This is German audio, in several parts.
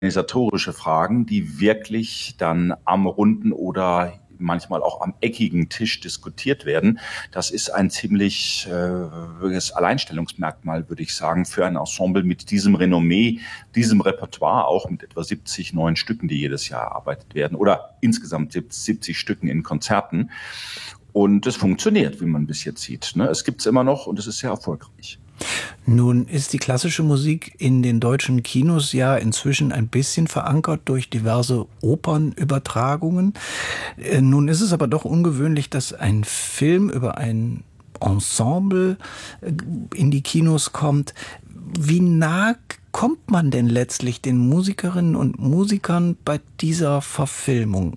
organisatorische Fragen, die wirklich dann am runden oder manchmal auch am eckigen Tisch diskutiert werden. Das ist ein ziemlich Alleinstellungsmerkmal, würde ich sagen, für ein Ensemble mit diesem Renommee, diesem Repertoire, auch mit etwa 70 neuen Stücken, die jedes Jahr erarbeitet werden oder insgesamt 70 Stücken in Konzerten. Und es funktioniert, wie man bis jetzt sieht. Es gibt es immer noch und es ist sehr erfolgreich. Nun ist die klassische Musik in den deutschen Kinos ja inzwischen ein bisschen verankert durch diverse Opernübertragungen. Nun ist es aber doch ungewöhnlich, dass ein Film über ein Ensemble in die Kinos kommt. Wie nah kommt man denn letztlich den Musikerinnen und Musikern bei dieser Verfilmung?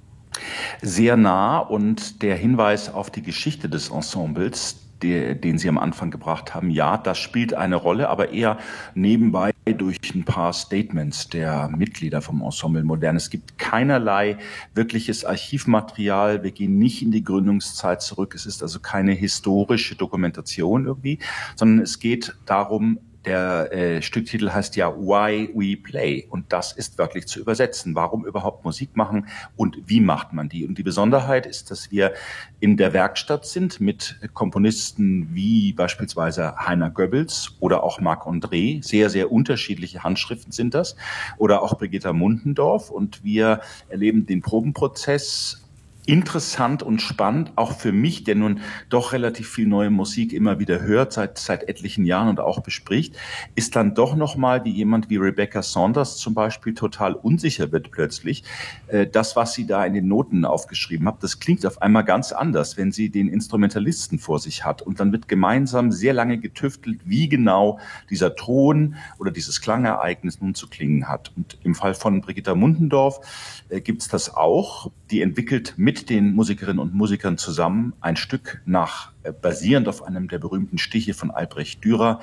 Sehr nah, und der Hinweis auf die Geschichte des Ensembles, den Sie am Anfang gebracht haben, ja, das spielt eine Rolle, aber eher nebenbei durch ein paar Statements der Mitglieder vom Ensemble Modern. Es gibt keinerlei wirkliches Archivmaterial. Wir gehen nicht in die Gründungszeit zurück. Es ist also keine historische Dokumentation irgendwie, sondern es geht darum, der Stücktitel heißt ja Why We Play, und das ist wörtlich zu übersetzen. Warum überhaupt Musik machen und wie macht man die? Und die Besonderheit ist, dass wir in der Werkstatt sind mit Komponisten wie beispielsweise Heiner Goebbels oder auch Marc André. Sehr, sehr unterschiedliche Handschriften sind das. Oder auch Brigitta Muntendorf. Und wir erleben den Probenprozess interessant und spannend, auch für mich, der nun doch relativ viel neue Musik immer wieder hört, seit etlichen Jahren und auch bespricht, ist dann doch nochmal, wie jemand wie Rebecca Saunders zum Beispiel total unsicher wird plötzlich. Das, was sie da in den Noten aufgeschrieben hat, das klingt auf einmal ganz anders, wenn sie den Instrumentalisten vor sich hat. Und dann wird gemeinsam sehr lange getüftelt, wie genau dieser Ton oder dieses Klangereignis nun zu klingen hat. Und im Fall von Brigitta Muntendorf gibt's das auch. Die entwickelt mit den Musikerinnen und Musikern zusammen ein Stück basierend auf einem der berühmten Stiche von Albrecht Dürer.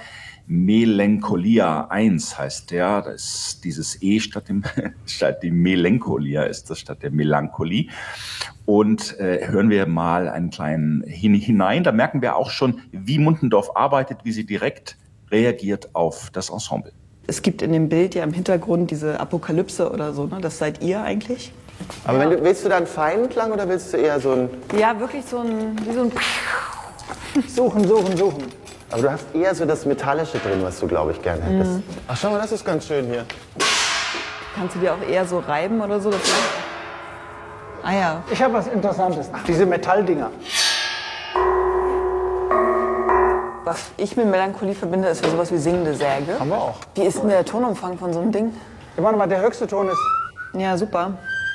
Melancholia 1 heißt der. Da ist dieses E statt die Melancholia ist das statt der Melancholie. Und hören wir mal einen kleinen hinein. Da merken wir auch schon, wie Muntendorf arbeitet, wie sie direkt reagiert auf das Ensemble. Es gibt in dem Bild ja im Hintergrund diese Apokalypse oder so, ne? Das seid ihr eigentlich? Aber ja. Willst du da einen feinen Klang oder willst du eher so ein... Ja, wirklich so ein... Suchen. Aber du hast eher so das Metallische drin, was du, glaube ich, gerne hättest. Ach, schau mal, das ist ganz schön hier. Kannst du dir auch eher so reiben oder so? Ah ja. Ich habe was Interessantes. Diese Metalldinger. Was ich mit Melancholie verbinde, ist ja sowas wie singende Säge. Haben wir auch. Wie ist denn der Tonumfang von so einem Ding? Ja, warte mal, der höchste Ton ist... Ja, super.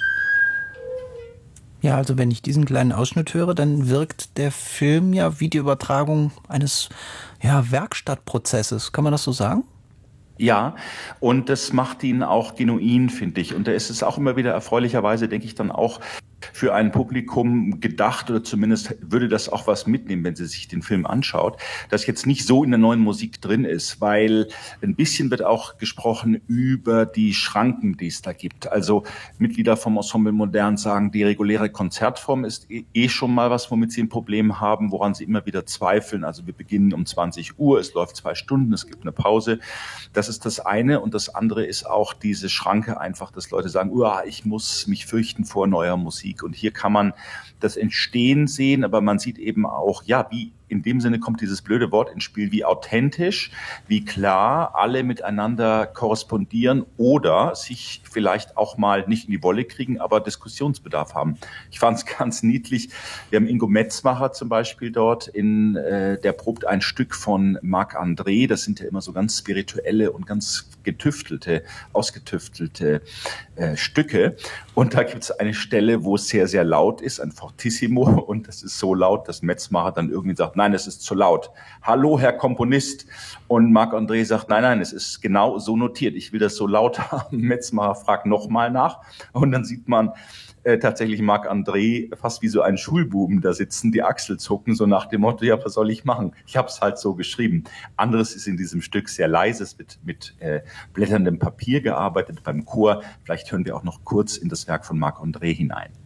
Ja, also wenn ich diesen kleinen Ausschnitt höre, dann wirkt der Film ja wie die Übertragung eines Werkstattprozesses. Kann man das so sagen? Ja, und das macht ihn auch genuin, finde ich. Und da ist es auch immer wieder erfreulicherweise, denke ich, dann auch für ein Publikum gedacht, oder zumindest würde das auch was mitnehmen, wenn sie sich den Film anschaut, das jetzt nicht so in der neuen Musik drin ist, weil ein bisschen wird auch gesprochen über die Schranken, die es da gibt. Also Mitglieder vom Ensemble Modern sagen, die reguläre Konzertform ist schon mal was, womit sie ein Problem haben, woran sie immer wieder zweifeln. Also wir beginnen um 20 Uhr, es läuft 2 Stunden, es gibt eine Pause. Das ist das eine, und das andere ist auch diese Schranke einfach, dass Leute sagen, ich muss mich fürchten vor neuer Musik. Und hier kann man das Entstehen sehen, aber man sieht eben auch, wie in dem Sinne kommt dieses blöde Wort ins Spiel, wie authentisch, wie klar alle miteinander korrespondieren oder sich vielleicht auch mal nicht in die Wolle kriegen, aber Diskussionsbedarf haben. Ich fand es ganz niedlich. Wir haben Ingo Metzmacher zum Beispiel dort, der probt ein Stück von Marc André. Das sind ja immer so ganz spirituelle und ganz ausgetüftelte Stücke. Und da gibt es eine Stelle, wo es sehr, sehr laut ist, ein Fortissimo. Und das ist so laut, dass Metzmacher dann irgendwie sagt, nein, es ist zu laut. Hallo, Herr Komponist. Und Marc André sagt, nein, es ist genau so notiert. Ich will das so laut haben. Metzmacher fragt nochmal nach. Und dann sieht man tatsächlich Marc André fast wie so ein Schulbuben da sitzen, die Achsel zucken, so nach dem Motto, was soll ich machen? Ich habe es halt so geschrieben. Anderes ist in diesem Stück sehr leise, es wird mit blätterndem Papier gearbeitet beim Chor. Vielleicht hören wir auch noch kurz in das Werk von Marc André hinein.